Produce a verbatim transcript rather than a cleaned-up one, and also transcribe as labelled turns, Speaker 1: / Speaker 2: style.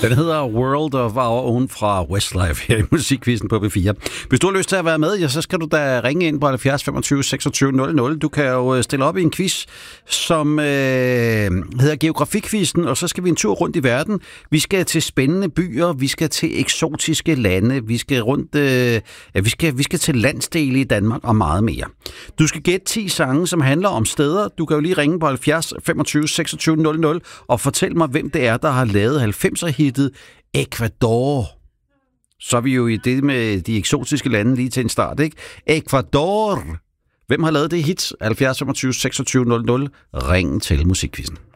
Speaker 1: Den hedder World of Our Own fra Westlife her i Musikquizzen på B fire. Hvis du har lyst til at være med, ja, så skal du da ringe ind på halvfjerds femogtyve seksogtyve nul nul. Du kan jo stille op i en quiz, som øh, hedder Geografikquizzen, og så skal vi en tur rundt i verden. Vi skal til spændende byer, vi skal til eksotiske lande, vi skal rundt, øh, ja, vi skal, vi skal til landsdele i Danmark og meget mere. Du skal gætte ti sange, som handler om steder. Du kan jo lige ringe på halvfjerds femogtyve seksogtyve nul nul og fortæl mig, hvem det er, der har lavet halvfemser-hittet Ecuador. Så er vi jo i det med de eksotiske lande lige til en start, ikke? Ecuador. Hvem har lavet det hit? halvfjerds femogtyve seksogtyve nul nul. Ring til Musikquizzen.